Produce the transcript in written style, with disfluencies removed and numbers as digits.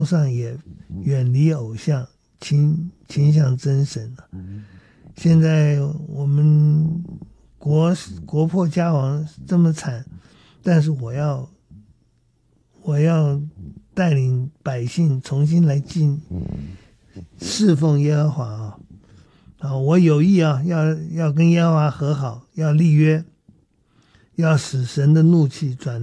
上也远离偶像，倾向真神了。现在我们国破家亡这么惨，但是我要带领百姓重新来侍奉耶和华我有意要跟耶和华和好，要立约，要使神的怒气转